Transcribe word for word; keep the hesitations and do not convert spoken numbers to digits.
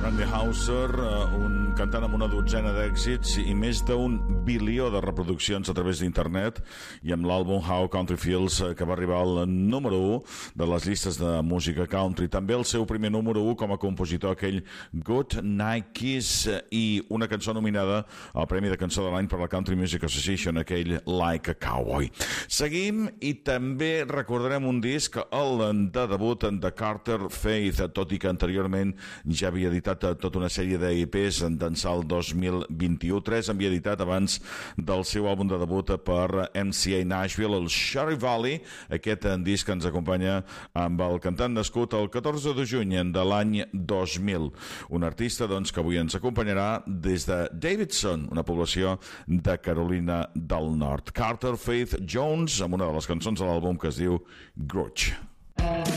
Randy Houser, un cantant amb una dotzena d'èxits i més d'un bilió de reproduccions a través d'internet, i amb l'àlbum How Country Feels, que va arribar al número u de les llistes de música country. També el seu primer número u com a compositor, aquell Good Night Kiss, i una cançó nominada al Premi de Cançó de l'Any per la Country Music Association, aquell Like a Cowboy. Seguim i també recordarem un disc, el de debut de Carter Faith, tot i que anteriorment ja havia editat tota una sèrie d'E Pes d'ençà el dos mil vint-i-u. Tres havia editat abans del seu àlbum de debut per M C A Nashville, el Cherry Valley, aquest disc que ens acompanya amb el cantant nascut el catorze de juny de l'any dos mil. Un artista doncs, que avui ens acompanyarà des de Davidson, una població de Carolina del Nord. Carter Faith Jones, amb una de les cançons de l'àlbum que es diu Grudge.